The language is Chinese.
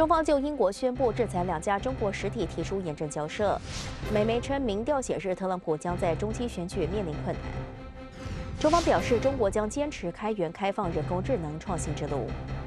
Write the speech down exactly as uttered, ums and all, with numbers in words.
中方就英国宣布制裁两家中国实体提出严正交涉。美媒称，民调显示特朗普将在中期选举面临困难。中方表示，中国将坚持开源开放人工智能创新之路。